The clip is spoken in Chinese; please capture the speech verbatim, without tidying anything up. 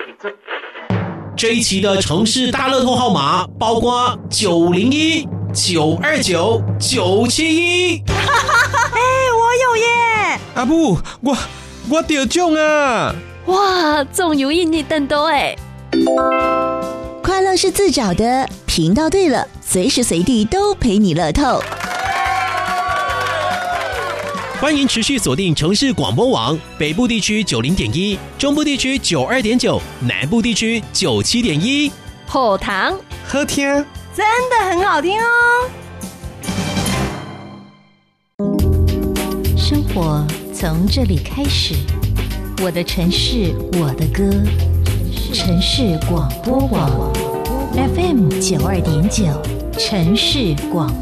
这一期的城市大乐透号码包括九零一、九二九、九七一。 哎，我有耶！ 阿母，我我得奖啊！ 哇，中有印尼登多哎！ 快乐是自找的，频道对了，随时随地都陪你乐透。 欢迎持续锁定城市广播网，北部地区九零点一，中部地区九二点九，南部地区九七点一。 好糖好听， 真的很好听哦。 生活从这里开始，我的城市，我的歌，城市广播网 F M 九二点九，城市广